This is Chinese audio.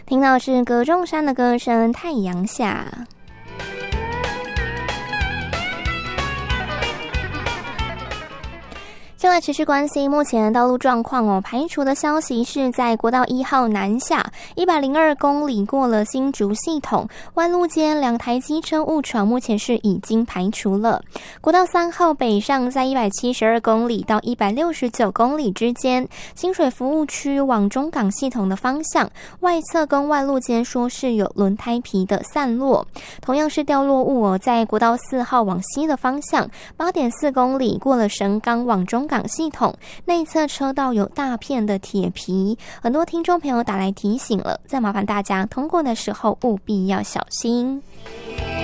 听到是葛仲山的歌声《太阳下》。就来持续关心目前的道路状况哦。排除的消息是在国道1号南下102公里过了新竹系统，弯路间2台机车误闯，目前是已经排除了。国道3号北上在172公里到169公里之间，清水服务区往中港系统的方向，外侧跟弯路间说是有轮胎皮的散落。同样是掉落物哦，在国道4号往西的方向8.4公里过了神冈往中港系统，内侧车道有大片的铁皮，很多听众朋友打来提醒了，再麻烦大家通过的时候务必要小心。